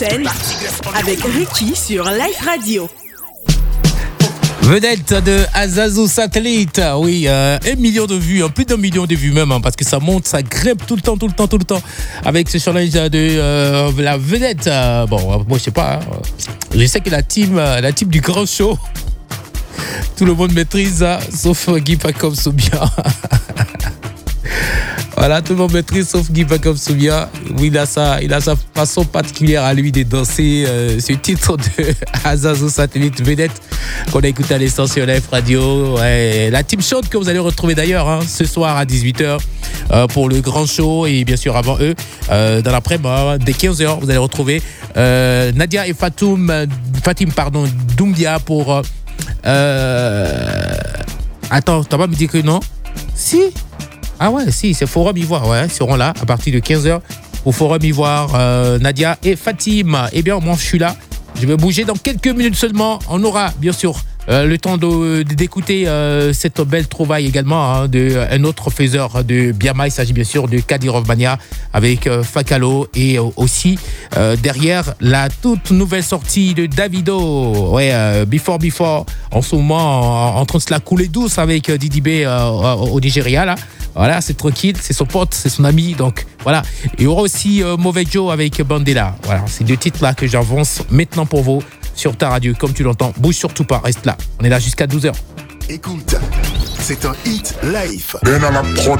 scène avec Ricky sur Life Radio. Vedette de Azazo Satellite, oui, 1 million de vues, plus d'1 million de vues même, parce que ça monte, ça grimpe tout le temps, avec ce challenge de la vedette. Bon, moi je sais pas, je sais que la team du grand show, tout le monde maîtrise, sauf Guy Pacom Soubia. Voilà, tout le monde maîtrise sauf Guy Pacom Soubia. Oui, il a sa façon particulière à lui de danser ce titre de Azazo Satellite Vedette qu'on a écouté à l'instant sur Life Radio. Ouais, la team chaude que vous allez retrouver d'ailleurs ce soir à 18h pour le grand show, et bien sûr avant eux dans l'après-midi dès 15h vous allez retrouver Nadia et Fatim Doumbia pour attends, t'as pas me dit que non? Si. Ah ouais, si, c'est Forum Ivoire, ouais, ils seront là à partir de 15h au Forum Ivoire, Nadia et Fatim. Eh bien, moi, je suis là. Je vais bouger dans quelques minutes seulement. On aura, bien sûr, le temps d'écouter cette belle trouvaille également d'un autre faiseur de Biama. Il s'agit bien sûr de Kadirov Mania avec Fakalo, et aussi derrière la toute nouvelle sortie de Davido, ouais, Before, en ce moment en train de se la couler douce avec Didi B au Nigeria là. Voilà, c'est tranquille, c'est son pote, c'est son ami, donc voilà. Il y aura aussi Mauvais Joe avec Bandela. Voilà, c'est 2 titres là que j'avance maintenant pour vous sur ta radio, comme tu l'entends. Bouge surtout pas, reste là. On est là jusqu'à 12h. Écoute, c'est un hit live. Ben à la prod.